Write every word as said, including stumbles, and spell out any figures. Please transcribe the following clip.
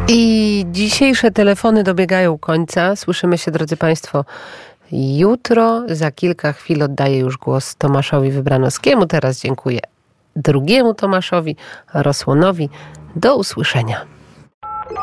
I dzisiejsze telefony dobiegają końca. Słyszymy się, drodzy Państwo, jutro. Za kilka chwil oddaję już głos Tomaszowi Wybranowskiemu. Teraz dziękuję drugiemu Tomaszowi, Rosłonowi. Do usłyszenia.